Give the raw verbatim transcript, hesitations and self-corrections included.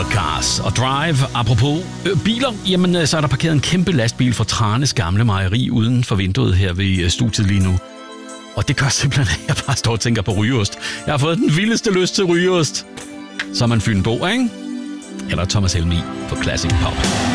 Undercars og Drive. Apropos øh, biler, jamen så er der parkeret en kæmpe lastbil fra Tranes gamle mejeri uden for vinduet her ved studiet lige nu. Og det gør simpelthen, at jeg bare står og tænker på rygeost. Jeg har fået den vildeste lyst til rygeost. Så er man Fynbo, ikke? Eller Thomas Helmig på Classic Pop.